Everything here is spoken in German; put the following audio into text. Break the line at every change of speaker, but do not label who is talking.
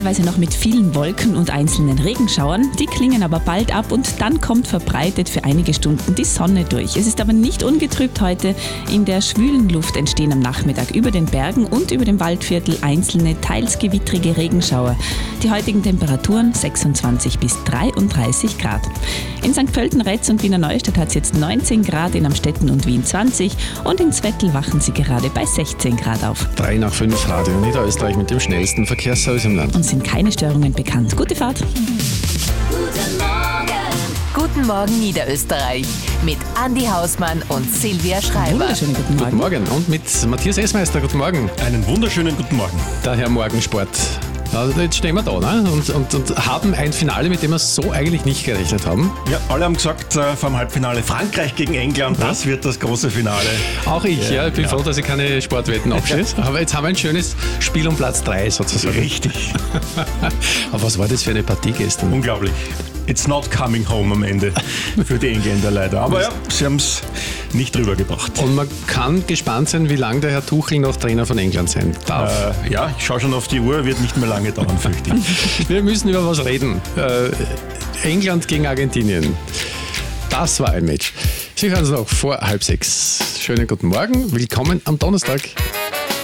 Weise noch mit vielen Wolken und einzelnen Regenschauern. Die klingen aber bald ab und dann kommt verbreitet für einige Stunden die Sonne durch. Es ist aber nicht ungetrübt heute. In der schwülen Luft entstehen am Nachmittag über den Bergen und über dem Waldviertel einzelne, teils gewittrige Regenschauer. Die heutigen Temperaturen 26 bis 33 Grad. In St. Pölten, Retz und Wiener Neustadt hat es jetzt 19 Grad, in Amstetten und Wien 20 und in Zwettl wachen sie gerade bei 16 Grad auf.
3 nach 5 Radio Niederösterreich mit dem schnellsten Verkehrsservice im Land.
Und sind keine Störungen bekannt. Gute Fahrt.
Guten Morgen Niederösterreich mit Andi Hausmann und Silvia Schreiber.
Wunderschönen guten Morgen.
Guten Morgen. Und mit Matthias Essmeister. Guten Morgen.
Einen wunderschönen guten Morgen.
Der Herr Morgensport. Also jetzt stehen wir da, ne? und haben ein Finale, mit dem wir so eigentlich nicht gerechnet haben.
Ja, alle haben gesagt vor dem Halbfinale Frankreich gegen England, das wird das große Finale.
Auch ich, ich bin froh, dass ich keine Sportwetten abschließe. Aber jetzt haben wir ein schönes Spiel um Platz 3 sozusagen.
Richtig.
Aber was war das für eine Partie gestern?
Unglaublich. It's not coming home am Ende für die Engländer leider. Aber ja, sie haben es nicht drüber gebracht.
Und man kann gespannt sein, wie lange der Herr Tuchel noch Trainer von England sein darf.
Ja, ich schaue schon auf die Uhr, wird nicht mehr lange dauern, fürchte ich.
Wir müssen über was reden. England gegen Argentinien. Das war ein Match. Sie hören es noch vor 5:30. Schönen guten Morgen. Willkommen am Donnerstag.